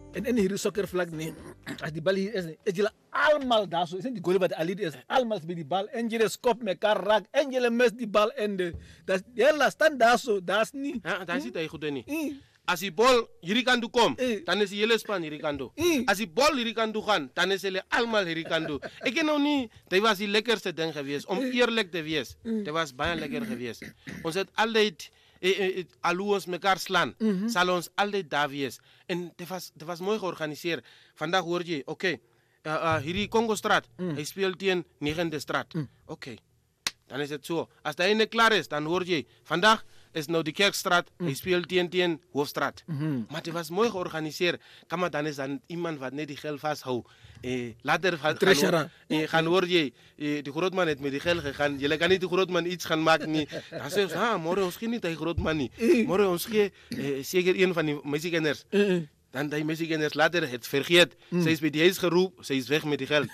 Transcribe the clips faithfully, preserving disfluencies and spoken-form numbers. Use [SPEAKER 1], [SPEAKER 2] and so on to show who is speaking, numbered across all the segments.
[SPEAKER 1] En en hier soccer flag nee. Als die bal hier is, is jullie allemaal daar zo. Zijn die goal wat Ali is allemaal bij die bal. En jullie skop mekaar raak. En jullie mis die bal en de. Dat hele stand daar zo. Dat is niet.
[SPEAKER 2] Ja, daar zit hij goed niet. Als die bal hierdie kant toe kom, dan is die hele span hierdie kant toe. Als die bal hierdie kant toe gaan, dan is hulle allemaal hierdie kant toe. Ek ken nou nie, dit was die lekkerste ding geweest om eerlik te wees. Dit was baie lekker geweest. Ons het altyd eh, eh, al hoe ons mekaar slaan, mm -hmm. sal ons altyd daar wees. En dit was dit was mooi georganiseer. Vandag hoor jy, oké, okay, uh, uh, hierdie Congo straat, mm. hy speel teen negende straat. Mm. Oké. Okay. Dan is dit so. As die ene klaar is, dan hoor jy, vandag is nou die Kerkstraat, mm. hy speel teen teen Hoofstraat. Mm -hmm. Maar dit was mooi georganiseer. Kan maar dan is dan iemand wat net die geld vashou. Eh, later gaan, gaan, eh, gaan hoor jy, eh, die grootman het met die geld gegaan. Jy kan niet die grootman iets gaan maken nie. Dan sê ons, ha, morgen ons gee niet die grootman nie. Morgen ons gee eh, zeker een van die meisiekinders. Dan die meisiekinders later het vergeet. Mm. Sy is by die huis geroep, sy is weg met die geld.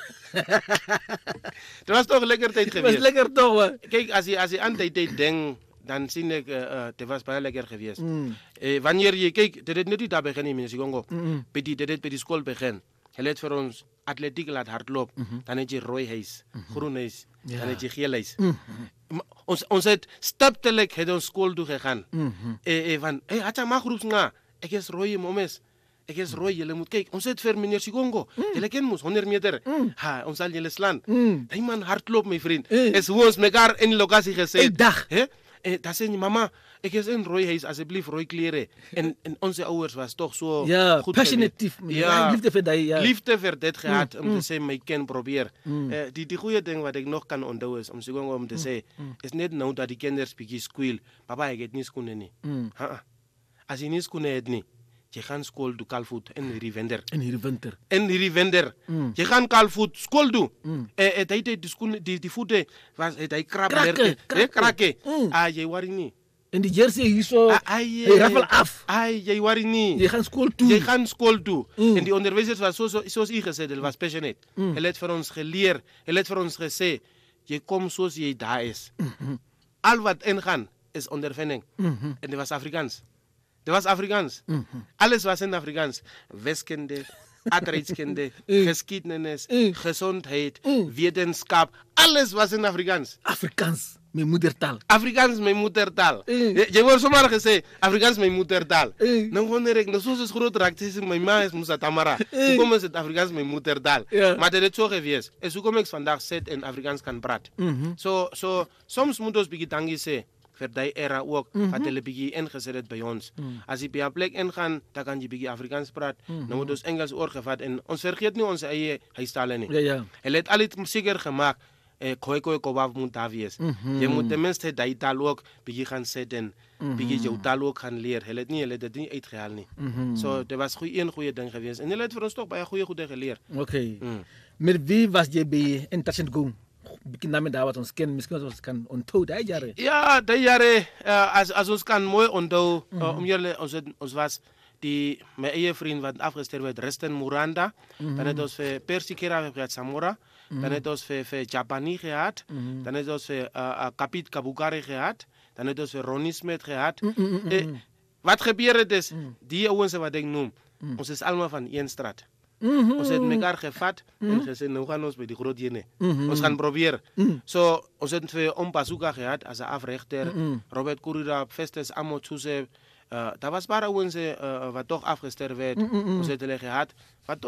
[SPEAKER 2] Het was toch lekker tijd geweest.
[SPEAKER 1] Het was lekker toch, hoor.
[SPEAKER 2] Kijk, als je, als je aan die tijd denkt, dan zie ik, uh, uh, het was bijna lekker geweest. Mm. Uh, wanneer je kijkt, dat het niet daar begint in Congo. Mm. Bij die, dat het bij die school begint. Hij let voor ons atletiek laat hardloop. Mm -hmm. Dan heb je rooi huis, mm -hmm. groen huis, ja. Dan heb je geel huis. Mm -hmm. Ons, ons het staptelijk het ons school toe gegaan. Mm -hmm. uh, uh, van, hé, hey, had je maar groeps nga? Ik is rooie momes. Ik is rooi, jullie moet kijken. Ons het ver meneer Sigongo. Mm. Jullie kennen ons, honderd meter. Mm. Ha, ons zal jullie slaan. Mm. Die man hardloop, mijn vriend. Mm. Is hoe ons mekaar in locatie gezet.
[SPEAKER 1] Een dag.
[SPEAKER 2] He? En dat zei je, mama, ik is in rooi huis, alsjeblieft, rooi kleren. En, en onze ouders was toch zo
[SPEAKER 1] ja,
[SPEAKER 2] goed.
[SPEAKER 1] Passionate.
[SPEAKER 2] Ja,
[SPEAKER 1] liefde voor dat. Ja.
[SPEAKER 2] Liefde voor dit gehad, mm. om te zeggen, ik kan proberen. Mm. Uh, die, die goede ding wat ik nog kan onthouden is, om Sigongo om te mm. zeggen, mm. is net nou dat die kinderen spreken squeal. Papa, ik het niet schoenen niet. Mm. Als je niet schoenen hebt niet. Je gaat school doen kalvoet en hierdie winter.
[SPEAKER 1] En hierdie winter.
[SPEAKER 2] En hierdie winter. Mm. Je gaat kalvoet school doen. Mm. Eh, het heet die schoen die die voeten was het hij krap
[SPEAKER 1] kraken,
[SPEAKER 2] kraken. kraken. Mm. Ah, je wari niet.
[SPEAKER 1] En die jersey hier zo.
[SPEAKER 2] Ah, ah, je,
[SPEAKER 1] hij raffel af.
[SPEAKER 2] Ah, je wari niet.
[SPEAKER 1] Je gaat school toe.
[SPEAKER 2] Je gaat school toe. Mm. En die onderwijzers was zo zo zoals ik gezegd, hij was passionate. Mm. Hij heeft voor ons geleerd, hij heeft voor ons gezegd, je komt zoals je daar is. Mm-hmm. Al wat ingaan is ondervinding. Mm-hmm. En dat was Afrikaans. Dat was Afrikaans. Mm-hmm. Alles was in Afrikaans. Wiskunde, aardrijkskunde, mm. geschiedenis, mm. gezondheid, mm. wetenschap. Alles was in Afrikaans.
[SPEAKER 1] Afrikaans, mijn moedertaal.
[SPEAKER 2] Afrikaans, mijn moedertaal. Mm. Je, je wordt zomaar gezegd, Afrikaans, mijn moedertaal. Mm. Dan wonder ik, nou zoals het groot raakt, is mijn ma is Musa Tamara. Mm. Hoe kom is het Afrikaans, mijn moedertaal? Yeah. Maar dat is zo geweest. En hoe kom ik vandaag zit en Afrikaans kan praten? Mm-hmm. So, so, soms moet ons beginnen tangi zeggen. Voor die era ook, mm -hmm. wat hulle bietjie ingezet het bij ons. Mm. Als je bij een plek ingaan, dan kan je bietjie Afrikaans praten. Mm -hmm. Dan moet ons Engels oorgevat. En ons vergeet niet onze eigen huistalen niet.
[SPEAKER 1] Ja, ja.
[SPEAKER 2] Hij heeft altijd zeker gemaakt, eh, kooi kooi kowaaf moet daar wees. Mm -hmm. Je moet tenminste die taal ook bietjie gaan zetten. Mm -hmm. Bietjie jouw taal ook gaan leren. Hij heeft niet, hij heeft het niet uitgehaald. Nie. Mm -hmm. So, dat was goeie, een goede ding geweest. En hij heeft voor ons toch bij een goede goede geleerd.
[SPEAKER 1] Oké. Okay. Mm. Met wie was je bij in Touch and Go? Bikin namen daar wat ons kennen, misschien wat ons kan onthouden, die jaren.
[SPEAKER 2] Ja, die jaren, uh, als, als ons kan mooi onthouden, mm -hmm. uh, om jullie, ons, ons was die, mijn eigen vriend wat afgestuurd werd, Resten Muranda, mm -hmm. dan het ons voor Percy Kera gehad, Samora, mm -hmm. dan het ons voor, voor Japani gehad, mm -hmm. dan het ons voor uh, uh, Kapit Kabukari gehad, dan het ons voor Ronnie Smith gehad. Mm -hmm. eh, wat gebeurt is, mm -hmm. die jongens wat ik noem, mm -hmm. ons is allemaal van één straat. Mm-hmm. Ons het mekaar gevat mm-hmm. en gezegd, nou gaan ons bij die groot jene. Mm-hmm. Ons gaan proberen. Mm-hmm. So, ons het twee ompasuka gehad als afrechter. Mm-hmm. Robert Kurira, Festus Amo Tuse. Uh, dat was bara onze uh, wat toch afgesterfd werd. Mm-hmm. Ons het gehad. Wat